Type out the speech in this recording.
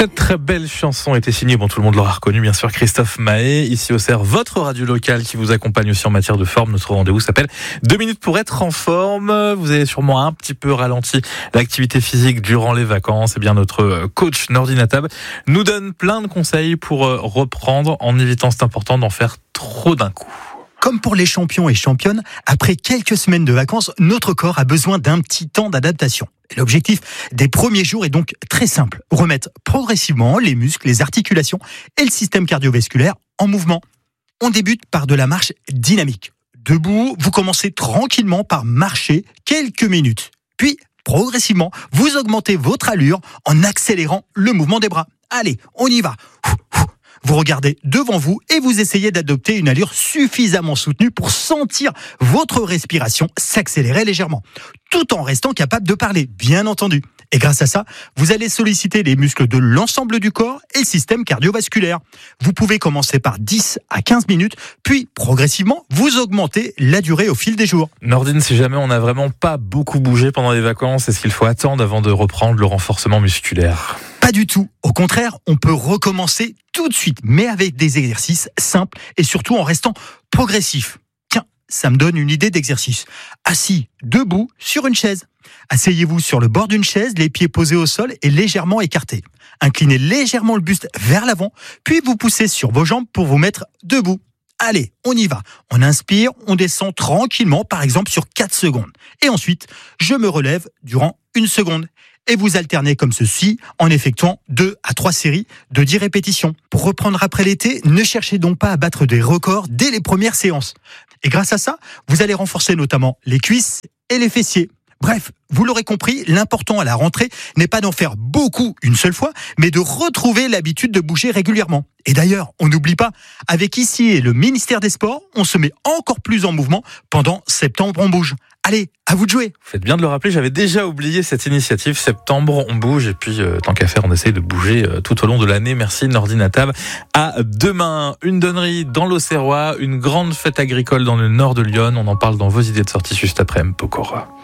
Cette très belle chanson était signée, tout le monde l'aura reconnu, bien sûr, Christophe Mahé. Ici au CERF, votre radio locale qui vous accompagne aussi en matière de forme. Notre rendez-vous s'appelle 2 minutes pour être en forme. Vous avez sûrement un petit peu ralenti l'activité physique durant les vacances. Eh bien, notre coach Nordine Attab nous donne plein de conseils pour reprendre en évitant, c'est important, d'en faire trop d'un coup. Comme pour les champions et championnes, après quelques semaines de vacances, notre corps a besoin d'un petit temps d'adaptation. Et l'objectif des premiers jours est donc très simple. Remettre progressivement les muscles, les articulations et le système cardiovasculaire en mouvement. On débute par de la marche dynamique. Debout, vous commencez tranquillement par marcher quelques minutes. Puis, progressivement, vous augmentez votre allure en accélérant le mouvement des bras. Allez, on y va. Vous regardez devant vous et vous essayez d'adopter une allure suffisamment soutenue pour sentir votre respiration s'accélérer légèrement, tout en restant capable de parler, bien entendu. Et grâce à ça, vous allez solliciter les muscles de l'ensemble du corps et le système cardiovasculaire. Vous pouvez commencer par 10 à 15 minutes, puis progressivement, vous augmentez la durée au fil des jours. Nordine, si jamais on n'a vraiment pas beaucoup bougé pendant les vacances, est-ce qu'il faut attendre avant de reprendre le renforcement musculaire ? Pas du tout. Au contraire, on peut recommencer tout de suite, mais avec des exercices simples et surtout en restant progressif. Tiens, ça me donne une idée d'exercice. Assis, debout, sur une chaise. Asseyez-vous sur le bord d'une chaise, les pieds posés au sol et légèrement écartés. Inclinez légèrement le buste vers l'avant, puis vous poussez sur vos jambes pour vous mettre debout. Allez, on y va. On inspire, on descend tranquillement, par exemple sur 4 secondes. Et ensuite, je me relève durant 1 seconde. Et vous alternez comme ceci en effectuant 2 à 3 séries de 10 répétitions. Pour reprendre après l'été, ne cherchez donc pas à battre des records dès les premières séances. Et grâce à ça, vous allez renforcer notamment les cuisses et les fessiers. Bref, vous l'aurez compris, l'important à la rentrée n'est pas d'en faire beaucoup une seule fois, mais de retrouver l'habitude de bouger régulièrement. Et d'ailleurs, on n'oublie pas, avec ici et le ministère des Sports, on se met encore plus en mouvement pendant Septembre on bouge. Allez, à vous de jouer. Vous faites bien de le rappeler, j'avais déjà oublié cette initiative. Septembre, on bouge. Et puis, tant qu'à faire, on essaye de bouger tout au long de l'année. Merci Nordine Attab. À demain, une donnerie dans l'Auxerrois, une grande fête agricole dans le nord de Lyon. On en parle dans vos idées de sortie juste après M. Pokora.